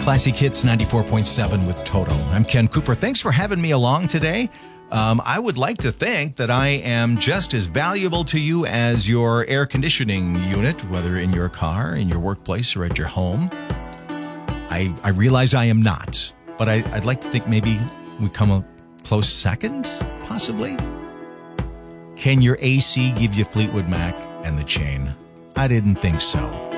Classic Hits 94.7 with Toto. I'm Ken Cooper. Thanks for having me along today. I would like to think that I am just as valuable to you as your air conditioning unit, whether in your car, in your workplace, or at your home. I realize I am not, but I'd like to think maybe we come a close second, possibly. Can your AC give you Fleetwood Mac and the Chain? I didn't think so.